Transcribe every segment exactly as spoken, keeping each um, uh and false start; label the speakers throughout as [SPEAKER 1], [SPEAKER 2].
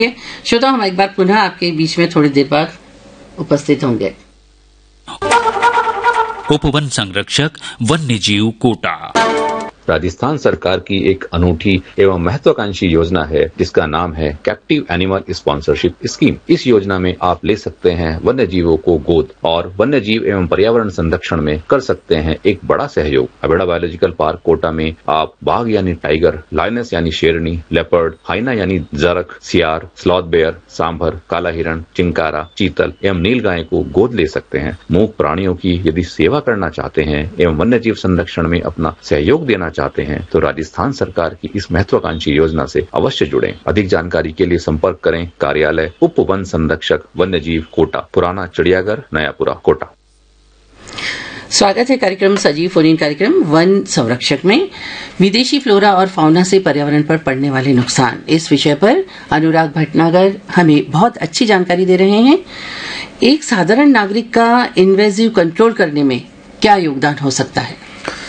[SPEAKER 1] श्रोता, हम एक बार पुनः आपके बीच में थोड़ी देर बाद उपस्थित होंगे।
[SPEAKER 2] उपवन संरक्षक वन्य जीव कोटा
[SPEAKER 3] राजस्थान सरकार की एक अनूठी एवं महत्वाकांक्षी योजना है जिसका नाम है कैप्टिव एनिमल स्पॉन्सरशिप स्कीम। इस योजना में आप ले सकते हैं वन्य जीवों को गोद और वन्य जीव एवं पर्यावरण संरक्षण में कर सकते हैं एक बड़ा सहयोग। अबेड़ा बायोलॉजिकल पार्क कोटा में आप बाघ यानी टाइगर, लायनस यानी शेरनी, लेपर्ड, हाइना यानी जरक, सियार, स्लॉथ बेयर, सांभर, काला हिरण, चिंकारा, चीतल एवं नील गाय को गोद ले सकते हैं। मूक प्राणियों की यदि सेवा करना चाहते हैं एवं वन्य जीव संरक्षण में अपना सहयोग देना चाहते हैं तो राजस्थान सरकार की इस महत्वाकांक्षी योजना से अवश्य जुड़ें। अधिक जानकारी के लिए संपर्क करें कार्यालय उप वन संरक्षक वन्य जीव कोटा, पुराना चिड़ियाघर, नयापुरा, कोटा।
[SPEAKER 1] स्वागत है कार्यक्रम सजीव फोन कार्यक्रम वन संरक्षक में विदेशी फ्लोरा और फाउना से पर्यावरण पर पड़ने वाले नुकसान, इस विषय पर अनुराग भटनागर हमें बहुत अच्छी जानकारी दे रहे हैं। एक साधारण नागरिक का इन्वेजिव कंट्रोल करने में क्या योगदान हो सकता है?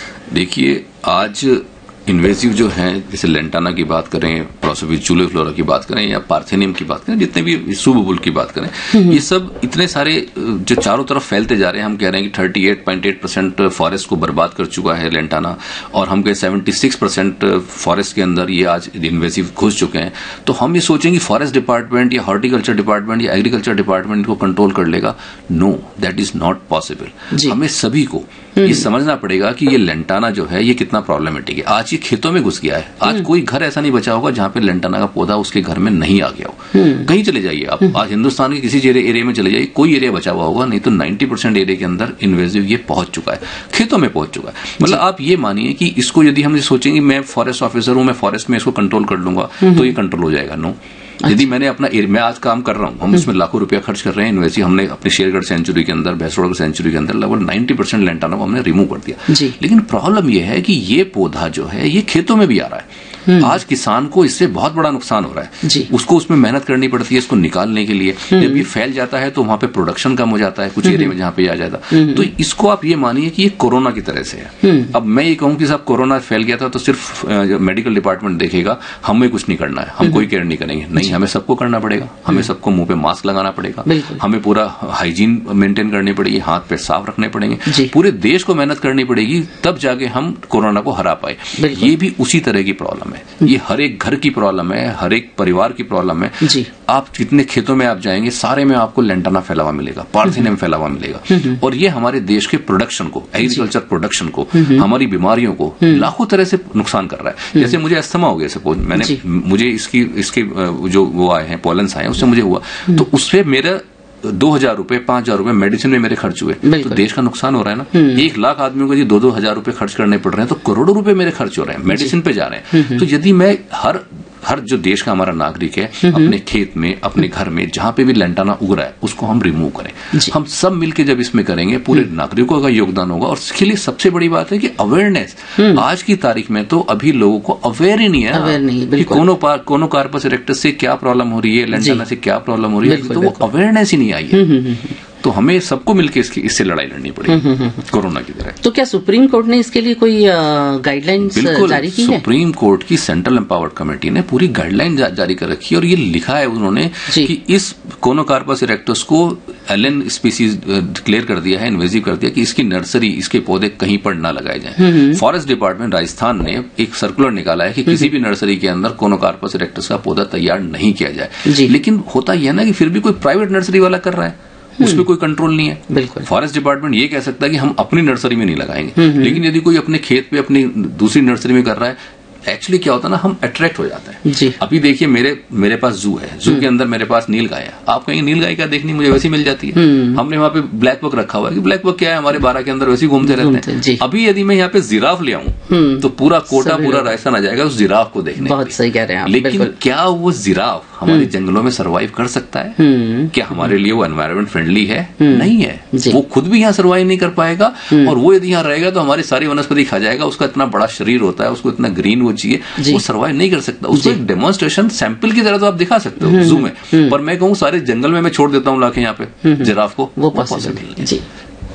[SPEAKER 4] देखिए, आज इन्वेसिव जो हैं, जैसे लेंटाना की बात करें, प्रोसोपिस जूलिफ्लोरा की बात करें या पार्थेनियम की बात करें, जितने भी सुबुल की बात करें, ये सब इतने सारे जो चारों तरफ फैलते जा रहे हैं। हम कह रहे हैं कि अड़तीस पॉइंट आठ परसेंट फॉरेस्ट को बर्बाद कर चुका है लेंटाना, और हम कहें छिहत्तर परसेंट फॉरेस्ट के अंदर ये आज इन्वेसिव घुस चुके हैं। तो हम ये सोचेंगे फॉरेस्ट डिपार्टमेंट या हॉर्टिकल्चर डिपार्टमेंट या एग्रीकल्चर डिपार्टमेंट को कंट्रोल कर लेगा। No, that is not possible. हमें सभी को ये समझना पड़ेगा कि ये लेंटाना जो है ये कितना प्रॉब्लमेटिक है। आज ये खेतों में घुस गया है। आज कोई घर ऐसा नहीं बचा होगा जहां पे लेंटाना का पौधा उसके घर में नहीं आ गया हो। कहीं चले जाइए आप, आज हिंदुस्तान के किसी एरिया में चले जाइए, कोई एरिया बचा हुआ होगा नहीं तो नब्बे परसेंट एरिया के अंदर इन्वेजिव ये पहुंच चुका है, खेतों में पहुंच चुका है। मतलब आप ये मानिए कि इसको यदि हम सोचेंगे मैं फॉरेस्ट ऑफिसर हूं, मैं फॉरेस्ट में इसको कंट्रोल कर लूंगा तो ये कंट्रोल हो जाएगा। नो, यदि मैंने अपना मैं आज काम कर रहा हूं, हम उसमें लाखों रुपया खर्च कर रहे हैं इन्वेस्टी, हमने अपने शेरगढ़ सेंचुरी के अंदर, भैंसवाड़ा सेंचुरी के अंदर लगभग नब्बे परसेंट लेंटाना को हमने रिमूव कर दिया। लेकिन प्रॉब्लम यह है कि ये पौधा जो है ये खेतों में भी आ रहा है। आज किसान को इससे बहुत बड़ा नुकसान हो रहा है। उसको उसमें मेहनत करनी पड़ती है इसको निकालने के लिए। जब ये फैल जाता है तो वहां पे प्रोडक्शन कम हो जाता है कुछ एरिया में जहां पे आ जाता है। तो इसको आप ये मानिए कि ये कोरोना की तरह से है। अब मैं ये कहूं कि साहब कोरोना फैल गया था तो सिर्फ मेडिकल डिपार्टमेंट देखेगा, हमें कुछ नहीं करना है, हम कोई केयर नहीं करेंगे। नहीं, हमें सबको करना पड़ेगा। हमें सबको मुंह पे मास्क लगाना पड़ेगा, हमें पूरा हाइजीन मेंटेन करनी पड़ेगी, हाथ पे साफ रखने पड़ेंगे, पूरे देश को मेहनत करनी पड़ेगी, तब जाके हम कोरोना को हरा पाए। ये भी उसी तरह की प्रॉब्लम है। ये हर एक घर की प्रॉब्लम है, हर एक परिवार की प्रॉब्लम है। आप कितने खेतों में आप जाएंगे, सारे में आपको लेंटाना फैला हुआ मिलेगा, पार्थेनियम फैला हुआ मिलेगा। और ये हमारे देश के प्रोडक्शन को, एग्रीकल्चर प्रोडक्शन को, हमारी बीमारियों को लाखों तरह से नुकसान कर रहा है। जैसे मुझे अस्थमा हो गया, सपोज मैंने मुझे इसकी इसके जो वो आए हैं पॉलन्स आए हैं उससे मुझे हुआ, तो उससे मेरा दो हजार रुपए पांच हजार रुपए मेडिसिन में मेरे खर्च हुए। तो देश का नुकसान हो रहा है ना। एक लाख आदमियों को यदि दो दो हजार रुपए खर्च करने पड़ रहे हैं तो करोड़ों रुपए मेरे खर्च हो रहे हैं, मेडिसिन पे जा रहे हैं। तो यदि मैं हर हर जो देश का हमारा नागरिक है अपने खेत में, अपने घर में जहां पे भी लेंटाना उग रहा है उसको हम रिमूव करें। हम सब मिलकर जब इसमें करेंगे पूरे नागरिकों का योगदान होगा। और इसके लिए सबसे बड़ी बात है कि अवेयरनेस। आज की तारीख में तो अभी लोगों को अवेयर ही नहीं है कि कोनोकार्पस इरेक्टस से क्या प्रॉब्लम हो रही है, लेंटाना से क्या प्रॉब्लम हो रही है, तो वो अवेयरनेस ही नहीं आई है। तो हमें सबको मिलकर इसकी इससे लड़ाई लड़नी पड़ेगी कोरोना की तरह।
[SPEAKER 1] तो क्या सुप्रीम कोर्ट ने इसके लिए कोई गाइडलाइंस जारी की है?
[SPEAKER 4] सुप्रीम कोर्ट की सेंट्रल एम्पावर्ड कमेटी ने पूरी गाइडलाइन जा, जारी कर रखी है और ये लिखा है उन्होंने कि इस कोनोकार्पस इरेक्टस को एलियन स्पीसीज डिक्लेयर कर दिया है, इन्वेजिव कर दिया कि इसकी नर्सरी, इसके पौधे कहीं पर न लगाए जाएं। फॉरेस्ट डिपार्टमेंट राजस्थान ने एक सर्कुलर निकाला है कि किसी भी नर्सरी के अंदर कोनोकार्पस इरेक्टस का पौधा तैयार नहीं किया जाए। लेकिन होता यह ना कि फिर भी कोई प्राइवेट नर्सरी वाला कर रहा है, उसमें कोई कंट्रोल नहीं है। बिल्कुल, फॉरेस्ट डिपार्टमेंट ये कह सकता है कि हम अपनी नर्सरी में नहीं लगाएंगे। लेकिन यदि कोई अपने खेत पे अपनी दूसरी नर्सरी में कर रहा है, एक्चुअली क्या होता है ना, हम अट्रैक्ट हो जाते हैं। अभी देखिए मेरे मेरे पास जू है, जू के अंदर मेरे पास नील गाय है। आप कहेंगे नील गाय क्या देखनी, मुझे वैसी मिल जाती है। हमने वहां पे ब्लैक बक रखा हुआ है कि ब्लैक बक क्या है, हमारे बारह के अंदर वैसे घूमते रहते हैं। अभी यदि मैं यहाँ पे जिराफ ले आऊं तो पूरा कोटा पूरा राजस्थान आ जाएगा उस जिराफ को देखने।
[SPEAKER 1] बहुत सही कह रहे हैं आप।
[SPEAKER 4] लेकिन क्या वो जिराफ हमारे जंगलों में सर्वाइव कर सकता है? क्या हमारे लिए वो एनवायरमेंट फ्रेंडली है? नहीं है। वो खुद भी यहाँ सर्वाइव नहीं कर पाएगा, और वो यदि यहाँ रहेगा तो हमारी सारी वनस्पति खा जाएगा। उसका इतना बड़ा शरीर होता है, उसको इतना ग्रीन वो चाहिए, वो सर्वाइव नहीं कर सकता। उसको एक डेमोन्स्ट्रेशन सैंपल की तरह तो आप दिखा सकते हो जू में, पर मैं कहूँ सारे जंगल में मैं छोड़ देता हूँ लाके यहाँ पे जिराफ को,
[SPEAKER 1] वो पॉसिबल नहीं है।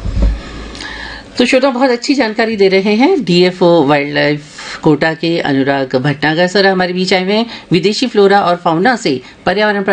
[SPEAKER 1] तो श्रोता बहुत अच्छी जानकारी दे रहे हैं डीएफओ वाइल्ड लाइफ कोटा के अनुराग भटनागर सर हमारे बीच आए हुए हैं। विदेशी फ्लोरा और फाउना से पर्यावरण